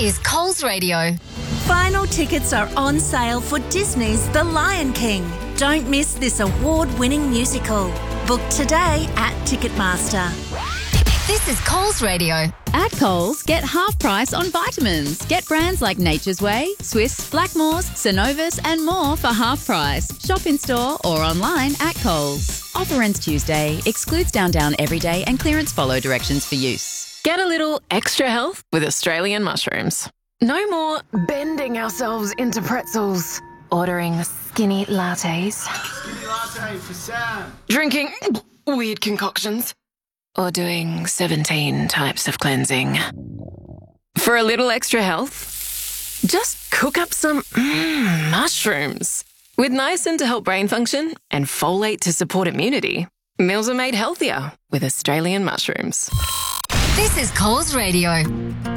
is Coles Radio. Final tickets are on sale for Disney's The Lion King. Don't miss this award-winning musical. Book today at Ticketmaster. This is Coles Radio. At Coles, get half price on vitamins. Get brands like Nature's Way, Swiss, Blackmores, Synovus and more for half price. Shop in store or online at Coles. Offer ends Tuesday. Excludes Down Everyday and clearance follow directions for use. Get a little extra health with Australian mushrooms. No more bending ourselves into pretzels. Ordering skinny lattes. Skinny latte for Sam. Drinking weird concoctions. Or doing 17 types of cleansing. For a little extra health, just cook up some mushrooms. With niacin to help brain function and folate to support immunity, meals are made healthier with Australian mushrooms. This is Coles Radio.